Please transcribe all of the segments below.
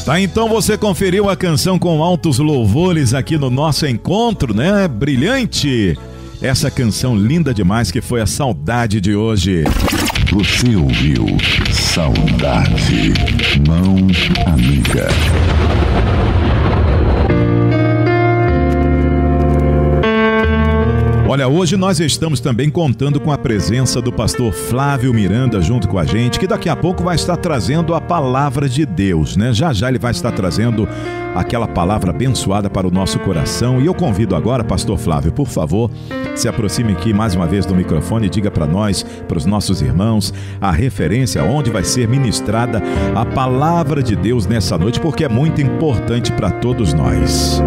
Tá, então você conferiu a canção com altos louvores aqui no nosso encontro, né? Brilhante! Essa canção linda demais que foi a Saudade de hoje. Você ouviu Saudade, Mão Amiga. Olha, hoje nós estamos também contando com a presença do pastor Flávio Miranda junto com a gente, que daqui a pouco vai estar trazendo a palavra de Deus, né? Já já ele vai estar trazendo aquela palavra abençoada para o nosso coração. E eu convido agora, pastor Flávio, por favor, se aproxime aqui mais uma vez do microfone e diga para nós, para os nossos irmãos, a referência onde vai ser ministrada a palavra de Deus nessa noite, porque é muito importante para todos nós.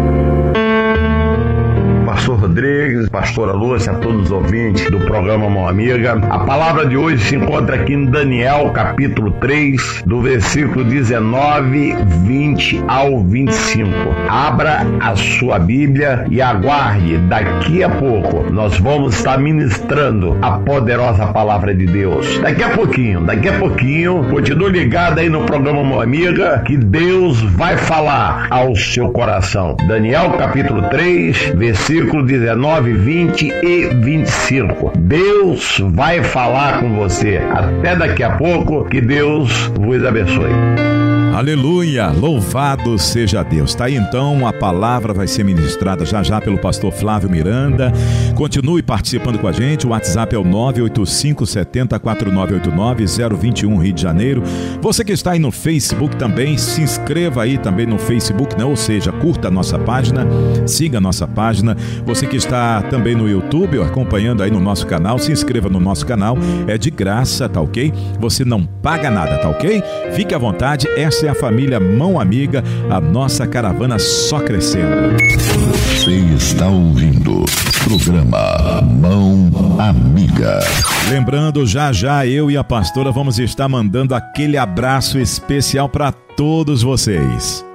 Pastor Rodrigues, pastora Lúcia, a todos os ouvintes do programa Mão Amiga. A palavra de hoje se encontra aqui em Daniel, capítulo 3, do versículo 19, 20 ao 25. Abra a sua Bíblia e aguarde, daqui a pouco nós vamos estar ministrando a poderosa palavra de Deus. Daqui a pouquinho, continue ligado aí no programa Mão Amiga, que Deus vai falar ao seu coração. Daniel, capítulo 3, versículo 19, 20 e 25. Deus vai falar com você. Até daqui a pouco, que Deus vos abençoe. Aleluia, louvado seja Deus. Tá aí então, a palavra vai ser ministrada já já pelo pastor Flávio Miranda. Continue participando com a gente, o WhatsApp é o 985704989, 021 Rio de Janeiro. Você que está aí no Facebook também, se inscreva aí também no Facebook, né? Ou seja, curta a nossa página, siga a nossa página. Você que está também no YouTube, acompanhando aí no nosso canal, se inscreva no nosso canal, é de graça, tá ok? Você não paga nada, tá ok? Fique à vontade, essa é a família Mão Amiga, a nossa caravana só crescendo. Você está ouvindo programa Mão Amiga. Lembrando, já já eu e a pastora vamos estar mandando aquele abraço especial para todos vocês.